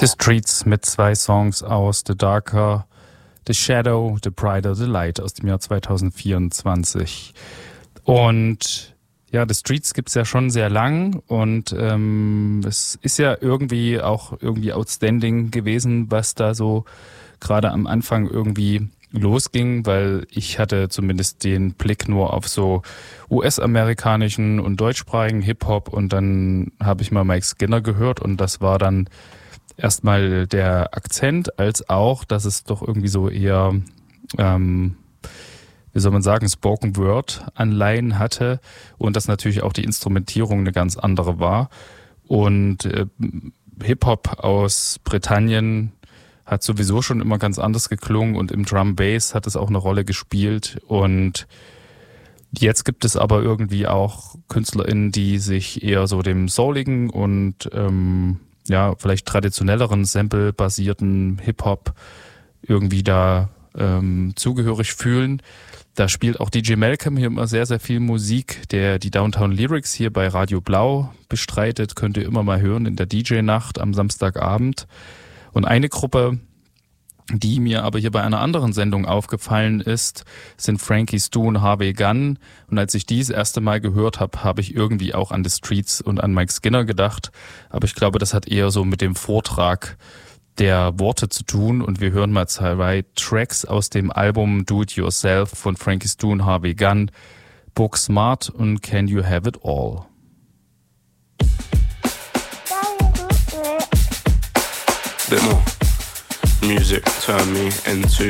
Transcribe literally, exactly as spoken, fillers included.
The Streets mit zwei Songs aus The Darker, The Shadow, The Brighter, The Light aus dem Jahr zwanzig vierundzwanzig. Und ja, The Streets gibt's ja schon sehr lang und ähm, es ist ja irgendwie auch irgendwie outstanding gewesen, was da so gerade am Anfang irgendwie losging, weil ich hatte zumindest den Blick nur auf so U S-amerikanischen und deutschsprachigen Hip-Hop und dann habe ich mal Mike Skinner gehört und das war dann erstmal der Akzent, als auch, dass es doch irgendwie so eher, ähm, wie soll man sagen, Spoken Word Anleihen hatte und dass natürlich auch die Instrumentierung eine ganz andere war. Und äh, Hip-Hop aus Britannien hat sowieso schon immer ganz anders geklungen und im Drum Bass hat es auch eine Rolle gespielt. Und jetzt gibt es aber irgendwie auch KünstlerInnen, die sich eher so dem souligen und ähm, ja, vielleicht traditionelleren, sample-basierten Hip-Hop irgendwie da ähm, zugehörig fühlen. Da spielt auch D J Malcolm hier immer sehr, sehr viel Musik, der die Downtown Lyrics hier bei Radio Blau bestreitet. Könnt ihr immer mal hören in der D J-Nacht am Samstagabend. Und eine Gruppe, die mir aber hier bei einer anderen Sendung aufgefallen ist, sind Frankie Stu und Harvey Gunn. Und als ich die das erste Mal gehört habe, habe ich irgendwie auch an The Streets und an Mike Skinner gedacht. Aber ich glaube, das hat eher so mit dem Vortrag der Worte zu tun. Und wir hören mal zwei Tracks aus dem Album Do It Yourself von Frankie Stu und Harvey Gunn, Book Smart und Can You Have It All. Bit more. Music turned me into